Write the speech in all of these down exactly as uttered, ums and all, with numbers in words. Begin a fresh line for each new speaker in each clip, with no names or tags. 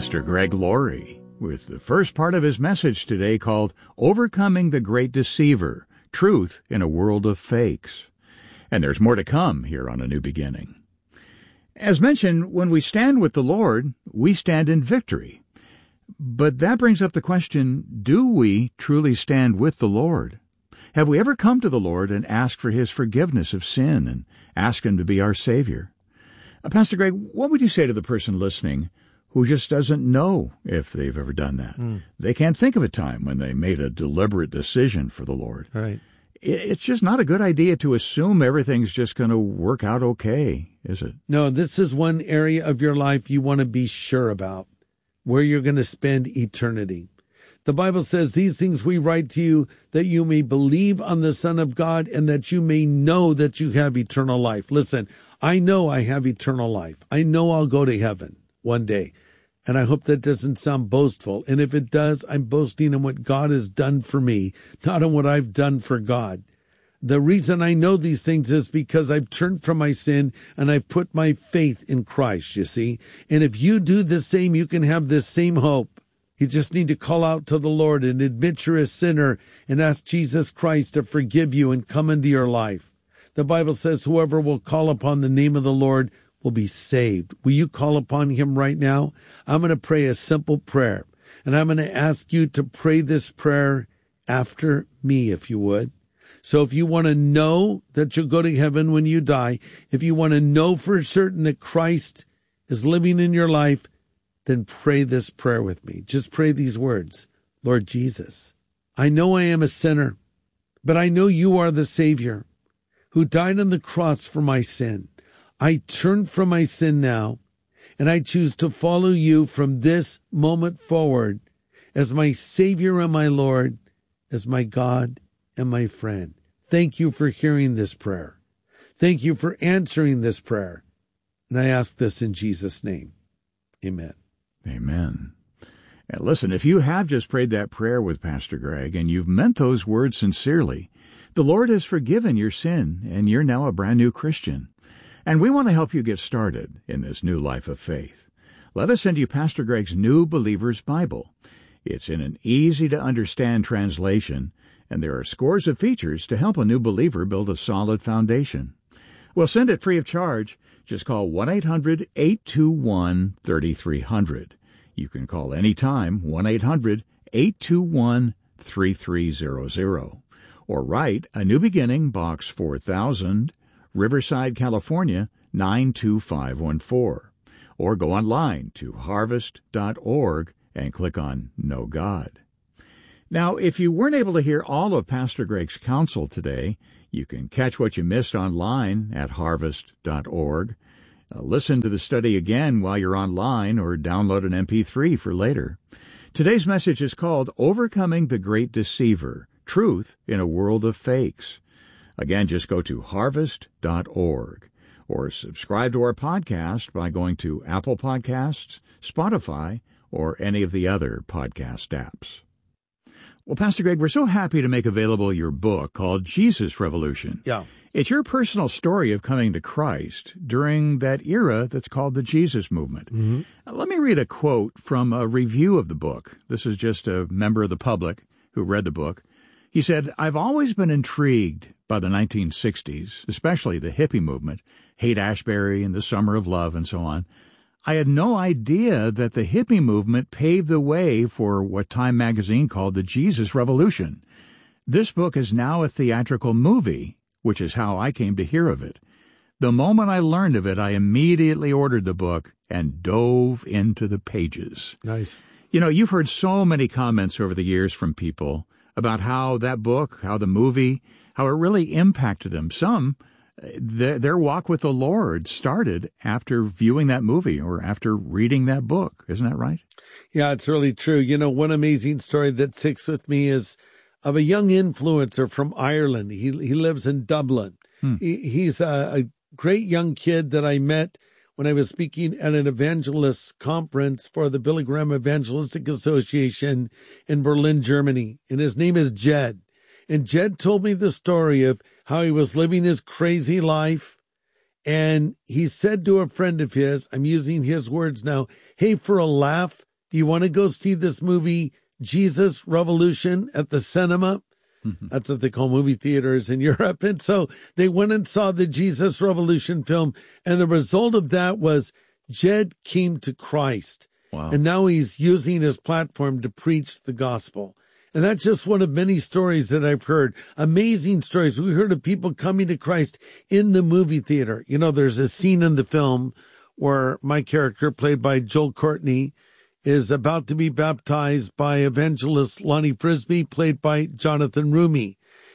Pastor Greg Laurie with the first part of his message today called Overcoming the Great Deceiver, Truth in a World of Fakes. And there's more to come here on A New Beginning. As mentioned, when we stand with the Lord, we stand in victory. But that brings up the question, do we truly stand with the Lord? Have we ever come to the Lord and asked for His forgiveness of sin and asked Him to be our Savior? Uh, Pastor Greg, what would you say to the person listening who just doesn't know if they've ever done that? Mm. They can't think of a time when they made a deliberate decision for the Lord.
Right.
It's just not a good idea to assume everything's just going to work out okay, is it?
No, this is one area of your life you want to be sure about, where you're going to spend eternity. The Bible says, these things we write to you that you may believe on the Son of God and that you may know that you have eternal life. Listen, I know I have eternal life. I know I'll go to heaven one day. And I hope that doesn't sound boastful. And if it does, I'm boasting in what God has done for me, not on what I've done for God. The reason I know these things is because I've turned from my sin and I've put my faith in Christ, you see. And if you do the same, you can have this same hope. You just need to call out to the Lord and admit you're a sinner and ask Jesus Christ to forgive you and come into your life. The Bible says whoever will call upon the name of the Lord will be saved. Will you call upon Him right now? I'm going to pray a simple prayer, and I'm going to ask you to pray this prayer after me, if you would. So if you want to know that you'll go to heaven when you die, if you want to know for certain that Christ is living in your life, then pray this prayer with me. Just pray these words. Lord Jesus, I know I am a sinner, but I know you are the Savior who died on the cross for my sin. I turn from my sin now, and I choose to follow you from this moment forward as my Savior and my Lord, as my God and my friend. Thank you for hearing this prayer. Thank you for answering this prayer. And I ask this in Jesus' name. Amen.
Amen. And listen, if you have just prayed that prayer with Pastor Greg and you've meant those words sincerely, the Lord has forgiven your sin and you're now a brand new Christian. And we want to help you get started in this new life of faith. Let us send you Pastor Greg's New Believer's Bible. It's in an easy-to-understand translation, and there are scores of features to help a new believer build a solid foundation. We'll send it free of charge. Just call one eight hundred eight two one three three zero zero. You can call anytime, one eight hundred eight two one three three zero zero. Or write A New Beginning, Box four thousand, Riverside, California, nine two five one four. Or go online to harvest dot org and click on Know God. Now, if you weren't able to hear all of Pastor Greg's counsel today, you can catch what you missed online at harvest dot org. Uh, listen to the study again while you're online or download an M P three for later. Today's message is called Overcoming the Great Deceiver, Truth in a World of Fakes. Again, just go to harvest dot org or subscribe to our podcast by going to Apple Podcasts, Spotify, or any of the other podcast apps. Well, Pastor Greg, we're so happy to make available your book called Jesus Revolution.
Yeah.
It's your personal story of coming to Christ during that era that's called the Jesus movement. Mm-hmm. Let me read a quote from a review of the book. This is just a member of the public who read the book. He said, I've always been intrigued by the nineteen sixties, especially the hippie movement, Haight-Ashbury and the Summer of Love and so on. I had no idea that the hippie movement paved the way for what Time magazine called the Jesus Revolution. This book is now a theatrical movie, which is how I came to hear of it. The moment I learned of it, I immediately ordered the book and dove into the pages.
Nice.
You know, you've heard so many comments over the years from people about how that book, how the movie, how it really impacted them. Some, their, their walk with the Lord started after viewing that movie or after reading that book. Isn't that right?
Yeah, it's really true. You know, one amazing story that sticks with me is of a young influencer from Ireland. He he lives in Dublin. Hmm. He, he's a, a great young kid that I met when I was speaking at an evangelist conference for the Billy Graham Evangelistic Association in Berlin, Germany. And his name is Jed. And Jed told me the story of how he was living his crazy life. And he said to a friend of his, I'm using his words now, hey, for a laugh, Do you want to go see this movie, Jesus Revolution, at the cinema? Mm-hmm. That's what they call movie theaters in Europe. And so they went and saw the Jesus Revolution film. And the result of that was Jed came to Christ.
Wow.
And now he's using his platform to preach the gospel. And that's just one of many stories that I've heard. Amazing stories. We heard of people coming to Christ in the movie theater. You know, there's a scene in the film where my character, played by Joel Courtney, is about to be baptized by evangelist Lonnie Frisbee, played by Jonathan Rumi.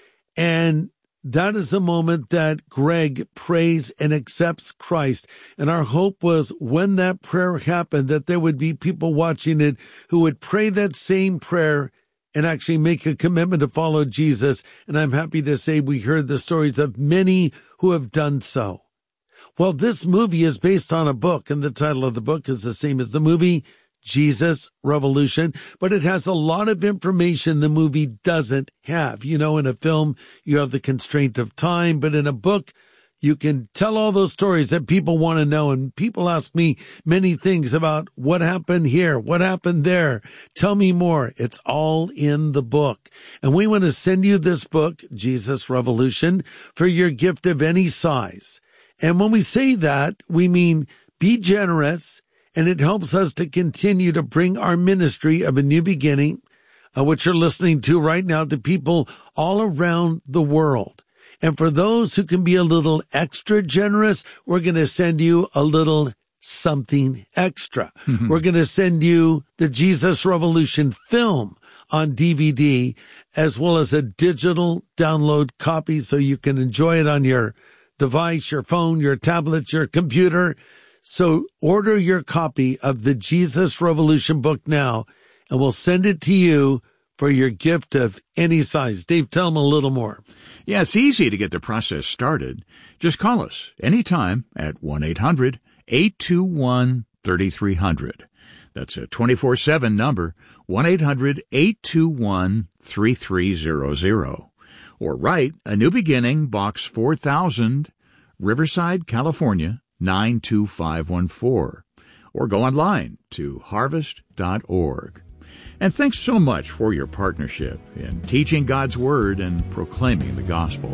And that is the moment that Greg prays and accepts Christ. And our hope was when that prayer happened, that there would be people watching it who would pray that same prayer and actually make a commitment to follow Jesus. And I'm happy to say we heard the stories of many who have done so. Well, this movie is based on a book, and the title of the book is the same as the movie, Jesus Revolution, but it has a lot of information the movie doesn't have. You know, in a film, you have the constraint of time, but in a book, you can tell all those stories that people want to know. And people ask me many things about what happened here, what happened there. Tell me more. It's all in the book. And we want to send you this book, Jesus Revolution, for your gift of any size. And when we say that, we mean be generous. And it helps us to continue to bring our ministry of a new beginning, uh, which you're listening to right now, to people all around the world. And for those who can be a little extra generous, we're going to send you a little something extra. Mm-hmm. We're going to send you the Jesus Revolution film on D V D, as well as a digital download copy so you can enjoy it on your device, your phone, your tablet, your computer. So order your copy of the Jesus Revolution book now, and we'll send it to you for your gift of any size. Dave, tell them a little more.
Yeah, it's easy to get the process started. Just call us anytime at one eight hundred eight two one three three zero zero. That's a twenty-four seven number, one eight hundred eight two one three three zero zero. Or write A New Beginning, Box four thousand, Riverside, California, nine two five one four, or go online to harvest dot org. And thanks so much for your partnership in teaching God's Word and proclaiming the gospel.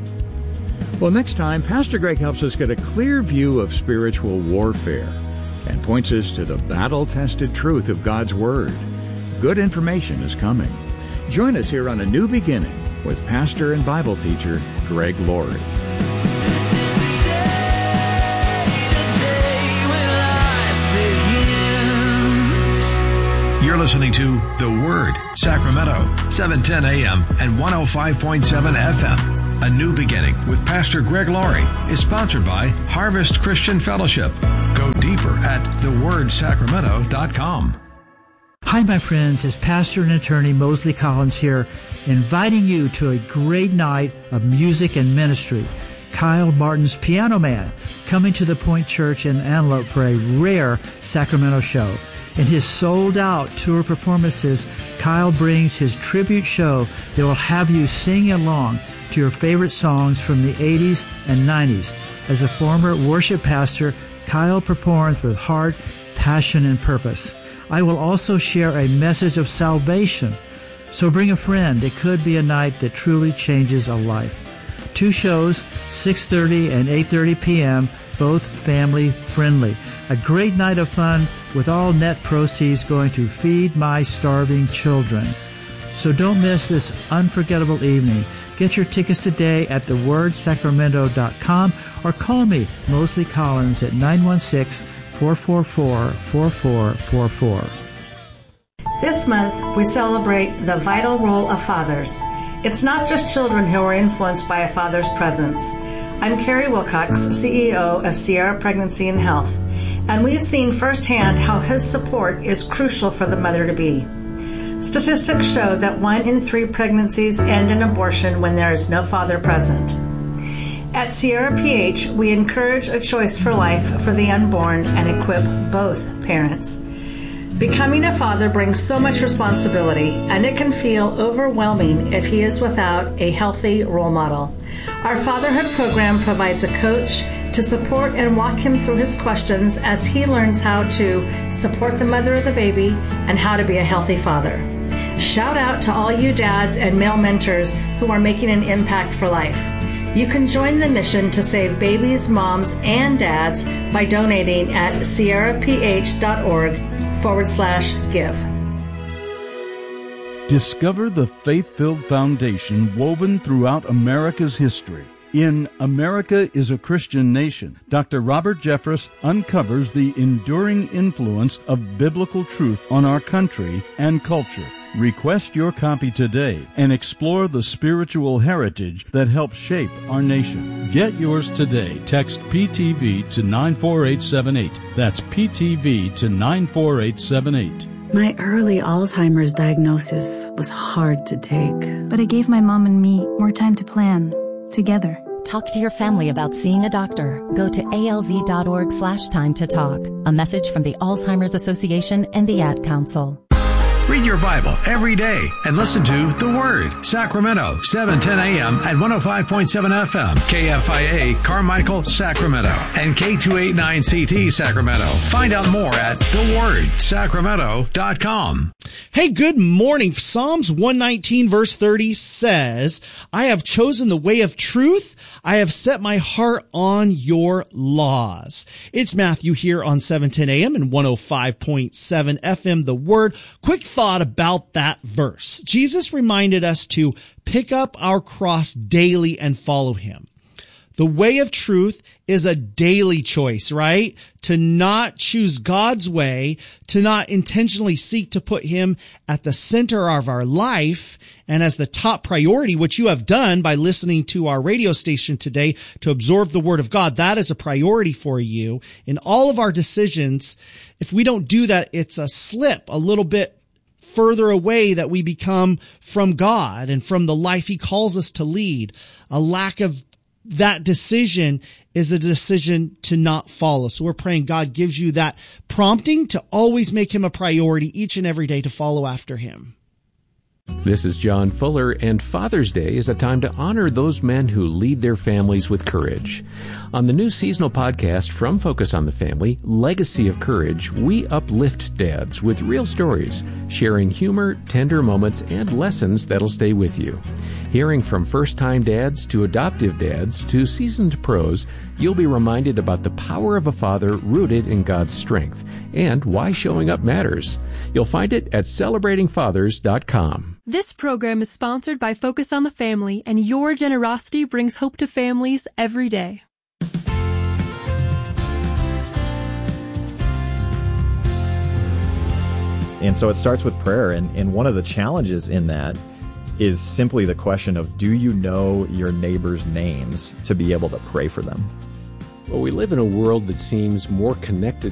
Well, next time, Pastor Greg helps us get a clear view of spiritual warfare and points us to the battle-tested truth of God's Word. Good information is coming. Join us here on A New Beginning with pastor and Bible teacher Greg Laurie.
You're listening to The Word, Sacramento, seven ten a.m. and one oh five point seven F M. A New Beginning with Pastor Greg Laurie is sponsored by Harvest Christian Fellowship. Go deeper at the word sacramento dot com.
Hi, my friends. It's pastor and attorney Mosley Collins here, inviting you to a great night of music and ministry. Kyle Martin's Piano Man, coming to the Point Church in Antelope for a rare Sacramento show. In his sold-out tour performances, Kyle brings his tribute show that will have you sing along to your favorite songs from the eighties and nineties. As a former worship pastor, Kyle performs with heart, passion, and purpose. I will also share a message of salvation. So bring a friend. It could be a night that truly changes a life. Two shows, six thirty and eight thirty p.m., both family-friendly. A great night of fun with all net proceeds going to Feed My Starving Children. So don't miss this unforgettable evening. Get your tickets today at the word sacramento dot com or call me, Mosley Collins, at nine one six, four four four, four four four four.
This month, we celebrate the vital role of fathers. It's not just children who are influenced by a father's presence. I'm Carrie Wilcox, C E O of Sierra Pregnancy and Health, and we've seen firsthand how his support is crucial for the mother-to-be. Statistics show that one in three pregnancies end in abortion when there is no father present. At Sierra P H, we encourage a choice for life for the unborn and equip both parents. Becoming a father brings so much responsibility, and it can feel overwhelming if he is without a healthy role model. Our fatherhood program provides a coach to support and walk him through his questions as he learns how to support the mother of the baby and how to be a healthy father. Shout out to all you dads and male mentors who are making an impact for life. You can join the mission to save babies, moms, and dads by donating at sierraph.org forward slash give.
Discover the faith-filled foundation woven throughout America's history. In America is a Christian Nation, Doctor Robert Jeffress uncovers the enduring influence of biblical truth on our country and culture. Request your copy today and explore the spiritual heritage that helped shape our nation. Get yours today. Text P T V to nine four eight seven eight. That's P T V to nine four eight seven eight.
My early Alzheimer's diagnosis was hard to take. But it gave my mom and me more time to plan together.
Talk to your family about seeing a doctor. Go to alz.org slash time to talk. A message from the Alzheimer's Association and the Ad Council.
Read your Bible every day and listen to The Word, Sacramento, seven ten a.m. at one oh five point seven F M, K F I A, Carmichael, Sacramento, and K two eighty-nine C T, Sacramento. Find out more at the word sacramento dot com.
Hey, good morning. Psalms one nineteen verse thirty says, I have chosen the way of truth. I have set my heart on your laws. It's Matthew here on seven ten a.m. and one oh five point seven F M, The Word. Quick thought about that verse. Jesus reminded us to pick up our cross daily and follow him. The way of truth is a daily choice, right? To not choose God's way, to not intentionally seek to put him at the center of our life and as the top priority, which you have done by listening to our radio station today to absorb the Word of God. That is a priority for you in all of our decisions. If we don't do that, it's a slip a little bit further away that we become from God and from the life he calls us to lead. A lack of that decision is a decision to not follow. So we're praying God gives you that prompting to always make him a priority each and every day to follow after him.
This is John Fuller, and Father's Day is a time to honor those men who lead their families with courage. On the new seasonal podcast from Focus on the Family, Legacy of Courage, we uplift dads with real stories, sharing humor, tender moments, and lessons that'll stay with you. Hearing from first-time dads to adoptive dads to seasoned pros, you'll be reminded about the power of a father rooted in God's strength and why showing up matters. You'll find it at celebrating fathers dot com.
This program is sponsored by Focus on the Family, and your generosity brings hope to families every day.
And so it starts with prayer, and, and one of the challenges in that is simply the question of, do you know your neighbor's names to be able to pray for them?
Well, we live in a world that seems more connected